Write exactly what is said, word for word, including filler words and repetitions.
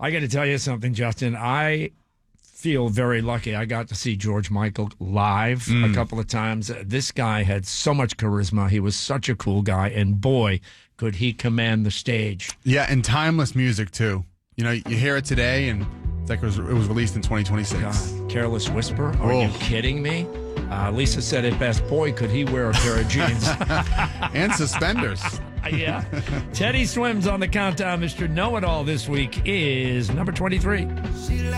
I got to tell you something, Justin. I feel very lucky. I got to see George Michael live mm. a couple of times. This guy had so much charisma. He was such a cool guy, and boy, could he command the stage. Yeah, and timeless music too. You know, you hear it today, and it's like it was, it was released in twenty twenty-six. God, Careless Whisper? Are oh. you kidding me? Uh, Lisa said it best. Boy, could he wear a pair of jeans. And suspenders. Yeah. Teddy Swims on the countdown. Mister Know-It-All this week is number twenty-three.